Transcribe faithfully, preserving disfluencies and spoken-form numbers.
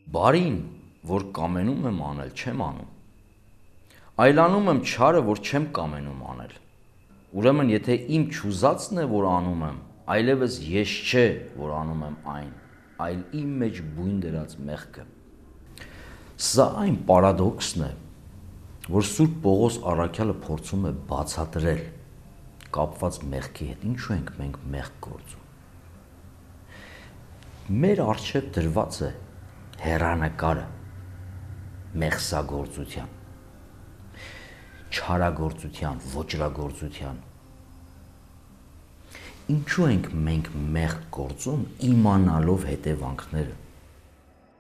Բարին, որ կամենում եմ անել, չեմ անում։ Այլանում եմ չարը, որ չեմ կամենում անել։ Ուրեմն, եթե իմ չուզածն է, որ անում եմ, այլևս ես չէ, որ անում եմ այն, այլ իմ մեջ բույն դրած մեղքը։ Սա այն պարադոքսն է, որ Սուրբ Պողոս առաքյալը փորձում է բացատրել կապված մեղքի հետ։ Ինչու ենք մենք մեղք գործում։ Մեր առջև դրված է հեռանկարը մեղսագործության, չարագործության, ոճրագործության։ Ինչու ենք մենք մեղք գործում իմանալով հետևանքները։